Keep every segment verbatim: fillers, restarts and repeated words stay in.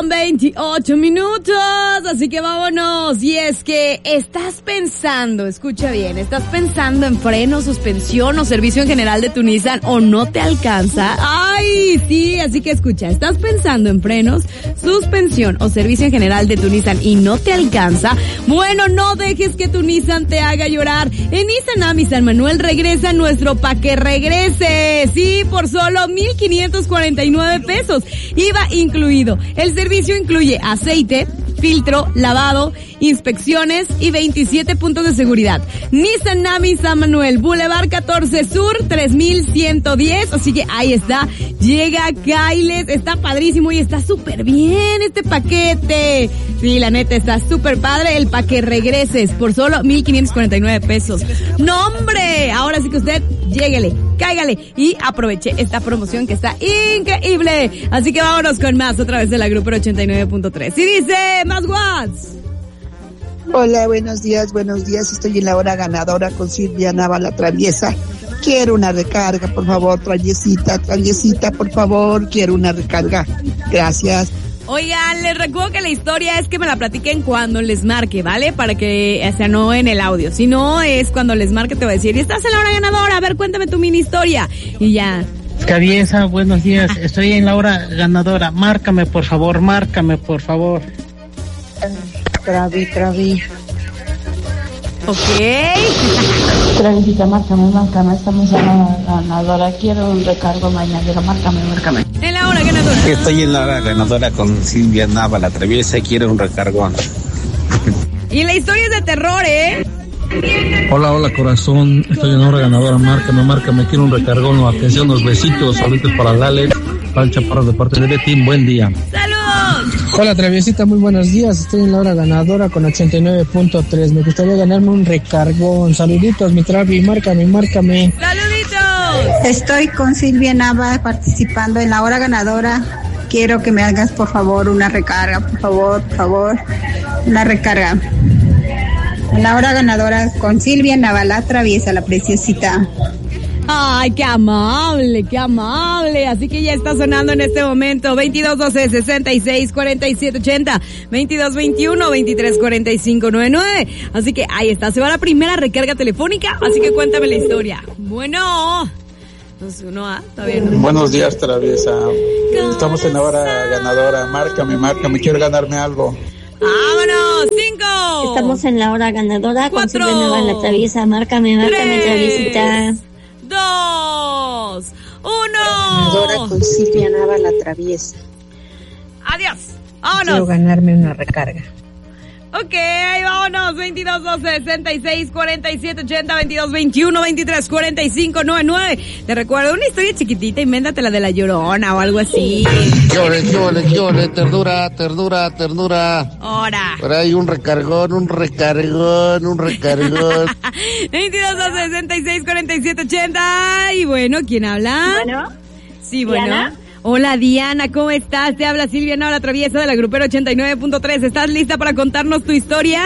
veintiocho minutos, así que vámonos. Y es que estás pensando, escucha bien, estás pensando en freno, suspensión o servicio en general de tu Nissan o no te alcanza. Ay, sí, así que escucha, estás pensando en frenos, suspensión o servicio en general de tu Nissan y no te alcanza. Bueno, no dejes que tu Nissan te haga llorar. En Nissan Ami San Manuel regresa nuestro pa' que regrese. Sí, por solo mil quinientos cuarenta y nueve pesos. I V A incluido. El servicio incluye aceite, filtro, lavado, inspecciones y veintisiete puntos de seguridad. Nissan Ami San Manuel, Boulevard catorce Sur, tres mil ciento diez. Así que ahí está. Llega Kailes. Está padrísimo y está súper bien este paquete. Sí, la neta está súper padre. El pa' que regreses por solo mil quinientos cuarenta y nueve pesos. ¡No, hombre! Ahora sí que usted lléguele, cáigale y aproveche esta promoción que está increíble. Así que vámonos con más otra vez de la Grupo ochenta y nueve punto tres. Y dice, más watts. Hola, buenos días, buenos días. Estoy en la hora ganadora con Silvia Nava la Traviesa. Quiero una recarga, por favor, traviesita, traviesita, por favor, quiero una recarga. Gracias. Oigan, les recuerdo que la historia es que me la platiquen cuando les marque, ¿vale? Para que, o sea, no en el audio. Si no, es cuando les marque te voy a decir, estás en la hora ganadora, a ver, cuéntame tu mini historia. Y ya. Traviesa, buenos días, estoy en la hora ganadora. Márcame, por favor, márcame, por favor. Travi, travi. Ok. Travisita, márcame, márcame, estamos en la ganadora. Quiero un recargo mañanero, márcame, márcame. En la hora ganadora. Estoy en la hora ganadora con Silvia Nava la Traviesa y quiero un recargón. Y la historia es de terror, ¿eh? Hola, hola corazón, estoy en la hora ganadora, márcame, márcame, quiero un recargón, atención, los besitos, saludos para Lale, para el Chaparro de parte de Betty, buen día. ¡Saludos! Hola Traviesita, muy buenos días, estoy en la hora ganadora con ochenta y nueve punto tres, me gustaría ganarme un recargón, saluditos mi Travi, márcame, márcame. ¡Saluditos! Estoy con Silvia Nava participando en la hora ganadora, quiero que me hagas por favor una recarga, por favor, por favor, una recarga. En la hora ganadora con Silvia Navala Traviesa, la preciosita. Ay, qué amable, qué amable. Así que ya está sonando en este momento. veintidós doce sesenta y seis cuarenta y siete ochenta, veintidós veintiuno veintitrés cuarenta y cinco noventa y nueve. Así que ahí está, se va la primera recarga telefónica. Así que cuéntame la historia. Bueno, entonces uno A, está bien. Buenos días, Traviesa. Estamos en la hora ganadora. Márcame, márcame, quiero ganarme algo. ¡Vámonos! ¡Cinco! Estamos en la hora ganadora con Silvia Nava la Traviesa. Márcame, márcame, Traviesita. Dos, uno. Ganadora con Silvia Nava la Traviesa. Adiós. Vámonos. Quiero ganarme una recarga. Ok, vámonos. veintidós doce sesenta y seis cuarenta y siete ochenta, veintidós veintiuno veintitrés cuarenta y cinco noventa y nueve. Te recuerdo una historia chiquitita, invéntate la de la Llorona o algo así. Llore, llore, llore, ternura, ternura, ternura. Ahora. Por ahí un recargón, un recargón, un recargón. veintidós doce sesenta y seis cuarenta y siete ochenta. Y bueno, ¿quién habla? Bueno. Sí, bueno. Diana. Hola Diana, ¿cómo estás? Te habla Silvia Nava la Traviesa de la Grupera ochenta y nueve punto tres. ¿Estás lista para contarnos tu historia?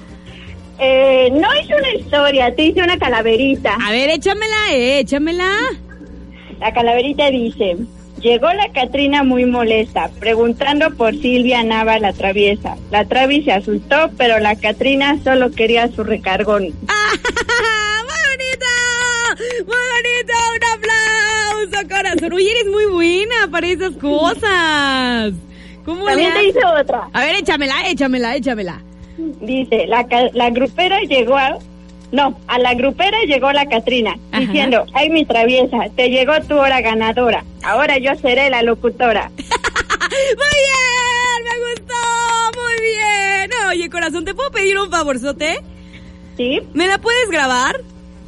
Eh, no hice una historia, te hice una calaverita. A ver, échamela, eh, échamela. La calaverita dice: llegó la Catrina muy molesta, preguntando por Silvia Nava la Traviesa. La Travi se asustó, pero la Catrina solo quería su recargón. ¡Ah, muy bonito! ¡Muy bonito! ¡Un aplauso, corazón! Oye, eres muy buena para esas cosas. ¿Cómo También le te hice otra. A ver, échamela, échamela, échamela. Dice, la, la grupera llegó a... No, a la grupera llegó la Catrina, Ajá. diciendo: ay, mi Traviesa, te llegó tu hora ganadora, ahora yo seré la locutora. ¡Muy bien! ¡Me gustó! ¡Muy bien! Oye, corazón, ¿te puedo pedir un favorzote? ¿Sí? ¿Me la puedes grabar?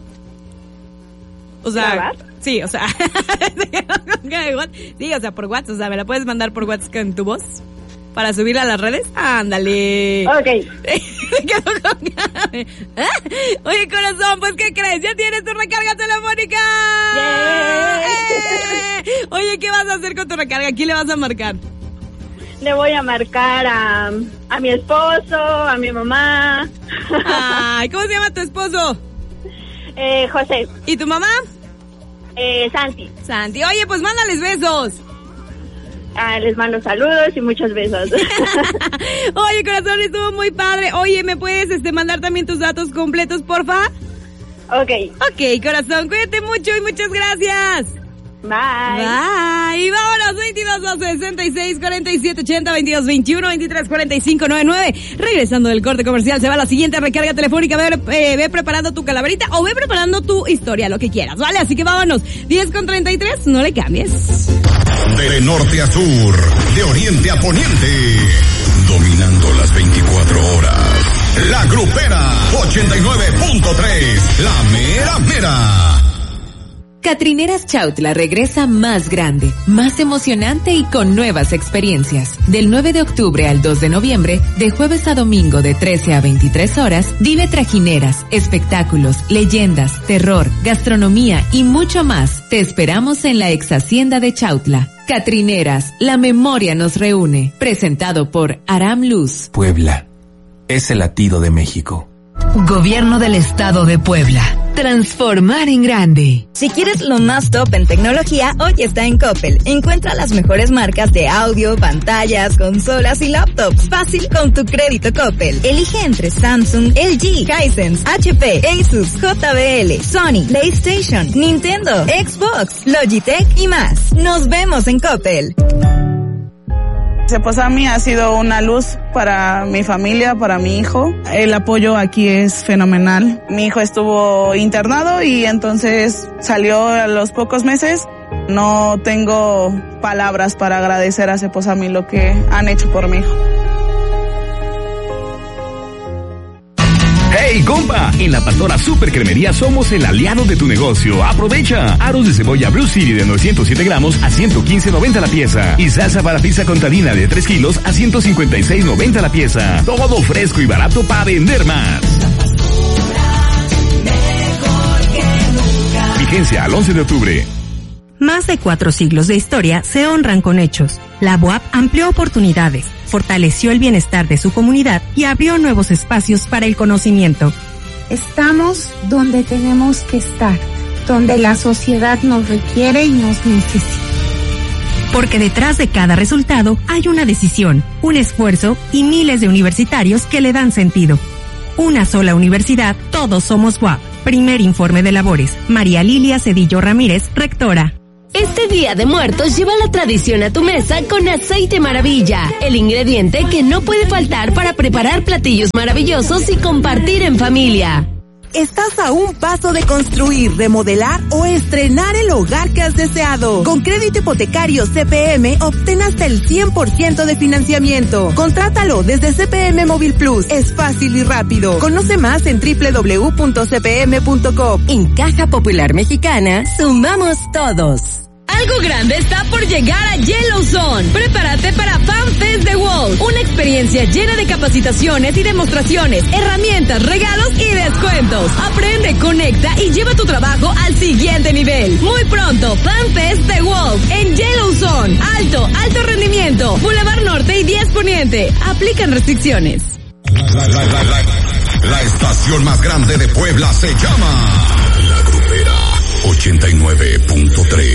O sea, ¿Grabar? Sí, o sea, sí, o sea, por WhatsApp, o sea, ¿me la puedes mandar por WhatsApp en tu voz? ¿Para subirla a las redes? ¡Ándale! Ok. ¿Eh? Oye, corazón, pues, ¿qué crees? ¿Ya tienes tu recarga telefónica? ¡Eh! Oye, ¿qué vas a hacer con tu recarga? ¿A quién le vas a marcar? Le voy a marcar a, a mi esposo, a mi mamá. Ay, ¿cómo se llama tu esposo? Eh, José. ¿Y tu mamá? Eh, Santi. Santi. Oye, pues mándales besos. Ah, les mando saludos y muchos besos. Oye, corazón, estuvo muy padre. Oye, ¿me puedes este mandar también tus datos completos, porfa? Ok. Ok, corazón, cuídate mucho y muchas gracias. Bye. Bye. Y vámonos, veintidós, dos, sesenta y seis, cuarenta y siete, ochenta, veintidós, veintiuno, veintitrés, cuarenta y cinco, noventa y nueve. Regresando del corte comercial, se va a la siguiente recarga telefónica. Ve, eh, ve preparando tu calaverita o ve preparando tu historia, lo que quieras, ¿vale? Así que vámonos. diez con treinta y tres, no le cambies. De norte a sur, de oriente a poniente, dominando las veinticuatro horas. La Grupera ochenta y nueve punto tres, la mera mera. Catrineras Chautla regresa más grande, más emocionante y con nuevas experiencias. Del nueve de octubre al dos de noviembre, de jueves a domingo de trece a veintitrés horas, vive trajineras, espectáculos, leyendas, terror, gastronomía y mucho más. Te esperamos en la ex hacienda de Chautla. Catrineras, la memoria nos reúne. Presentado por Aram Luz. Puebla es el latido de México. Gobierno del Estado de Puebla. Transformar en grande. Si quieres lo más top en tecnología, hoy está en Coppel. Encuentra las mejores marcas de audio, pantallas, consolas y laptops. Fácil con tu crédito Coppel. Elige entre Samsung, L G, Hisense, H P, Asus, J B L, Sony, PlayStation, Nintendo, Xbox, Logitech y más. Nos vemos en Coppel. Ceposami ha sido una luz para mi familia, para mi hijo. El apoyo aquí es fenomenal. Mi hijo estuvo internado y entonces salió a los pocos meses. No tengo palabras para agradecer a Ceposami lo que han hecho por mi hijo. ¡Hey, compa! En la Pastora Super Cremería somos el aliado de tu negocio. ¡Aprovecha! Aros de cebolla Blue City de novecientos siete gramos a ciento quince noventa la pieza. Y salsa para pizza contadina de tres kilos a ciento cincuenta y seis noventa la pieza. Todo fresco y barato para vender más. Vigencia al once de octubre. Más de cuatro siglos de historia se honran con hechos. La B U A P amplió oportunidades, fortaleció el bienestar de su comunidad y abrió nuevos espacios para el conocimiento. Estamos donde tenemos que estar, donde la sociedad nos requiere y nos necesita. Porque detrás de cada resultado hay una decisión, un esfuerzo y miles de universitarios que le dan sentido. Una sola universidad, todos somos B U A P. Primer informe de labores. María Lilia Cedillo Ramírez, rectora. Este Día de Muertos lleva la tradición a tu mesa con Aceite Maravilla, el ingrediente que no puede faltar para preparar platillos maravillosos y compartir en familia. Estás a un paso de construir, remodelar o estrenar el hogar que has deseado. Con crédito hipotecario C P M obtén hasta el cien por ciento de financiamiento. Contrátalo desde C P M Móvil Plus. Es fácil y rápido. Conoce más en doble u doble u doble u punto c p m punto com. En Caja Popular Mexicana, sumamos todos. Algo grande está por llegar a Yellowzone. Prepárate para FanFest The Walls, una experiencia llena de capacitaciones y demostraciones, herramientas, regalos y descuentos. Aprende, conecta y lleva tu trabajo al siguiente nivel. Muy pronto, FanFest The Walls en Yellowzone. Alto, alto rendimiento, Boulevard Norte y diez Poniente. Aplican restricciones. La, la, la, la, la estación más grande de Puebla se llama La Grupera ochenta y nueve punto tres.